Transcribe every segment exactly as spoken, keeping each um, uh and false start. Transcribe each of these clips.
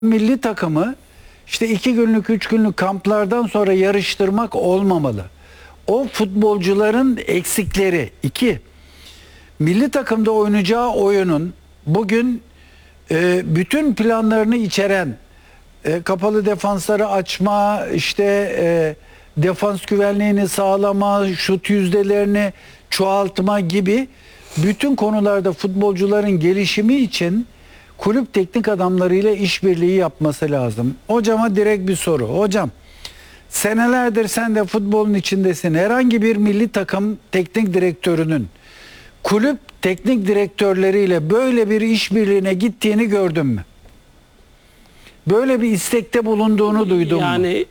Milli takımı işte iki günlük, üç günlük kamplardan sonra yarıştırmak olmamalı. O futbolcuların eksikleri. İki, milli takımda oynayacağı oyunun bugün e, bütün planlarını içeren e, kapalı defansları açma, işte e, defans güvenliğini sağlama, şut yüzdelerini çoğaltma gibi bütün konularda futbolcuların gelişimi için kulüp teknik adamlarıyla işbirliği yapması lazım. Hocama direkt bir soru. Hocam, senelerdir sen de futbolun içindesin. Herhangi bir milli takım teknik direktörünün kulüp teknik direktörleriyle böyle bir işbirliğine gittiğini gördün mü? Böyle bir istekte bulunduğunu duydun mu? Yani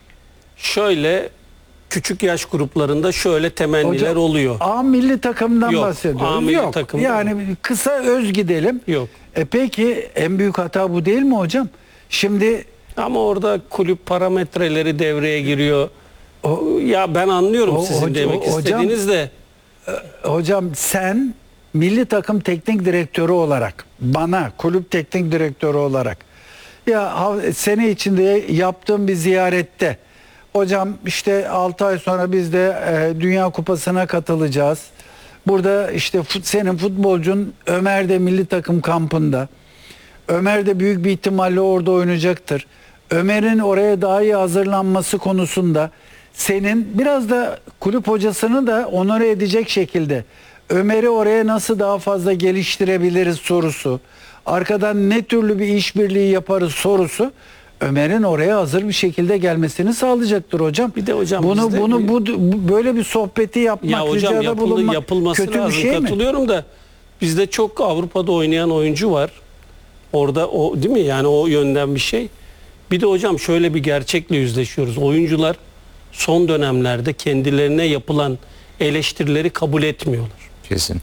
şöyle küçük yaş gruplarında şöyle temenniler Hocam, oluyor. A milli takımdan Yok, bahsediyoruz. A milli Yok. takım Yani kısa öz gidelim. Yok. E peki en büyük hata bu değil mi hocam? Şimdi Ama orada kulüp parametreleri devreye giriyor. O, ya ben anlıyorum o, sizin hoca, demek hocam, istediğiniz de. Hocam sen milli takım teknik direktörü olarak bana kulüp teknik direktörü olarak ya sene içinde yaptığım bir ziyarette hocam işte altı ay sonra biz de e, Dünya Kupası'na katılacağız. Burada işte fut, senin futbolcun Ömer de milli takım kampında. Ömer de büyük bir ihtimalle orada oynayacaktır. Ömer'in oraya daha iyi hazırlanması konusunda senin biraz da kulüp hocasını da onore edecek şekilde Ömer'i oraya nasıl daha fazla geliştirebiliriz sorusu, arkadan ne türlü bir işbirliği yaparız sorusu Ömer'in oraya hazır bir şekilde gelmesini sağlayacaktır hocam. Bir de hocam bunu bizde, bunu bu, bu böyle bir sohbeti yapmak, ya hocam ricada yapılı, bulunmak yapılması kötü lazım. bir şey mi? Katılıyorum da bizde çok Avrupa'da oynayan oyuncu var. Orada o değil mi? Yani o yönden bir şey. Bir de hocam şöyle bir gerçekle yüzleşiyoruz. Oyuncular son dönemlerde kendilerine yapılan eleştirileri kabul etmiyorlar. Kesin.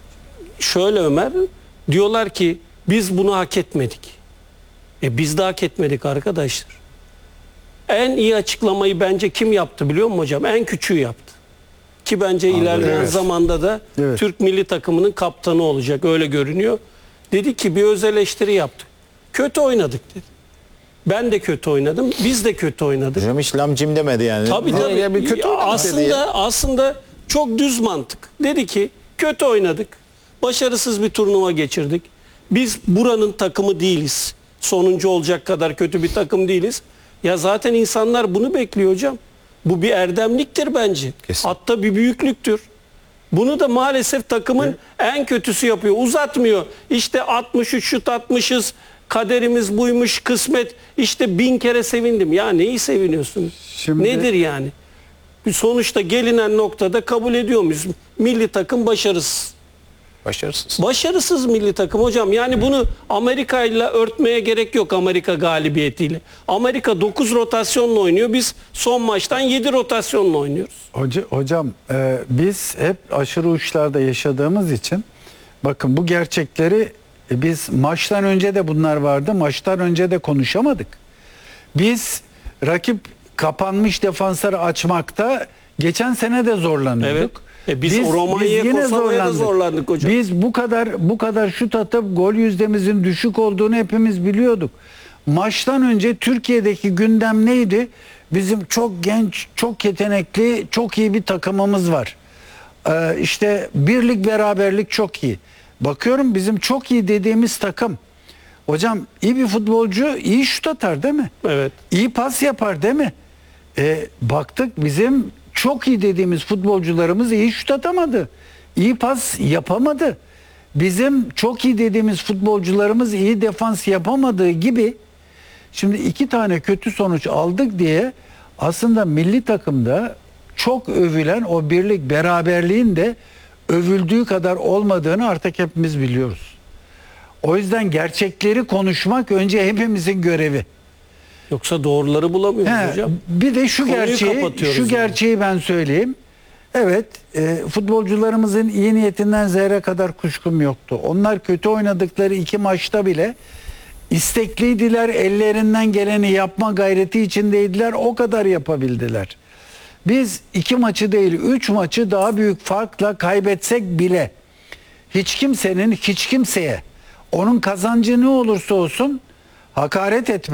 Şöyle Ömer, diyorlar ki biz bunu hak etmedik. E biz de hak etmedik arkadaşlar. En iyi açıklamayı bence kim yaptı biliyor musun hocam? En küçüğü yaptı. Ki bence Abi, ilerleyen evet. zamanda da Evet. Türk milli takımının kaptanı olacak, öyle görünüyor. Dedi ki bir öz eleştiri yaptık. Kötü oynadık dedi. Ben de kötü oynadım. Biz de kötü oynadık. Hocam hiç lamcim demedi yani. Tabii Ha, tabii. ya bir kötü oynadık dedi aslında ya. aslında çok düz mantık. Dedi ki kötü oynadık. Başarısız bir turnuva geçirdik. Biz buranın takımı değiliz. Sonuncu olacak kadar kötü bir takım değiliz. Ya zaten insanlar bunu bekliyor hocam. Bu bir erdemliktir bence. Kesin. Hatta bir büyüklüktür. Bunu da maalesef takımın evet. en kötüsü yapıyor. Uzatmıyor. İşte altmış üç şut atmışız. Kaderimiz buymuş, kısmet. İşte bin kere sevindim. Ya neyi seviniyorsun? Şimdi- Nedir yani? Bir sonuçta gelinen noktada kabul ediyor muyuz? Milli takım başarısız. Başarısız. Başarısız milli takım hocam. Yani bunu Amerika ile örtmeye gerek yok, Amerika galibiyetiyle. Amerika dokuz rotasyonla oynuyor. Biz son maçtan yedi rotasyonla oynuyoruz. Hoca, hocam e, biz hep aşırı uçlarda yaşadığımız için bakın bu gerçekleri e, biz maçtan önce de bunlar vardı. Maçtan önce de konuşamadık. Biz rakip kapanmış defansları açmakta geçen sene de zorlanıyorduk. Evet. E biz Romanya'ya, yine Kosova'ya da zorlandık hocam. Biz bu kadar bu kadar şut atıp gol yüzdemizin düşük olduğunu hepimiz biliyorduk. Maçtan önce Türkiye'deki gündem neydi? Bizim çok genç, çok yetenekli, çok iyi bir takımımız var. Ee, işte birlik beraberlik çok iyi. Bakıyorum bizim çok iyi dediğimiz takım. Hocam iyi bir futbolcu iyi şut atar değil mi? Evet. İyi pas yapar değil mi? E, baktık bizim çok iyi dediğimiz futbolcularımız iyi şut atamadı. İyi pas yapamadı. Bizim çok iyi dediğimiz futbolcularımız iyi defans yapamadığı gibi şimdi iki tane kötü sonuç aldık diye aslında milli takımda çok övülen o birlik beraberliğin de övüldüğü kadar olmadığını artık hepimiz biliyoruz. O yüzden gerçekleri konuşmak önce hepimizin görevi. Yoksa doğruları bulamıyoruz He, hocam. bir de şu Konuyu gerçeği, kapatıyoruz şu yani. gerçeği ben söyleyeyim. Evet, e, futbolcularımızın iyi niyetinden zerre kadar kuşkum yoktu. Onlar kötü oynadıkları iki maçta bile istekliydiler, ellerinden geleni yapma gayreti içindeydiler, o kadar yapabildiler. Biz iki maçı değil, üç maçı daha büyük farkla kaybetsek bile hiç kimsenin hiç kimseye onun kazancı ne olursa olsun hakaret etme.